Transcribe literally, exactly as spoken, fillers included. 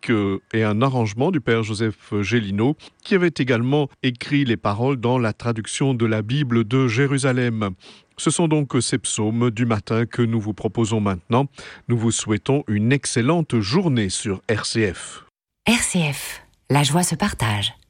musique euh, et un arrangement du père Joseph Gélineau, qui avait également écrit les paroles dans la traduction de la Bible de Jérusalem. Ce sont donc ces psaumes du matin que nous vous proposons maintenant. Nous vous souhaitons une excellente journée sur R C F. R C F, la joie se partage.